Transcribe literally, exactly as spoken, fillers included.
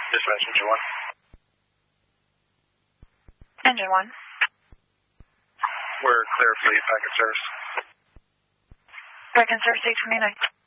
Dispatch, engine one. Engine one. We're clear fleet, packet service. Back in service eight twenty-nine.